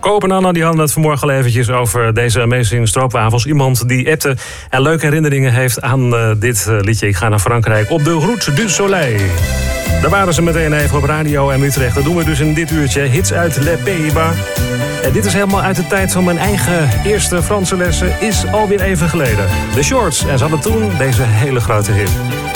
Koop en Anna die hadden het vanmorgen al eventjes over deze Amazing stroopwafels. Iemand die appte en leuke herinneringen heeft aan dit liedje. Ik ga naar Frankrijk op de Route du Soleil. Daar waren ze meteen even op Radio M Utrecht. Dat doen we dus in dit uurtje. Hits uit Les Pays-Bas. En dit is helemaal uit de tijd van mijn eigen eerste Franse lessen. Is alweer even geleden. The Shorts. En ze hadden toen deze hele grote hit.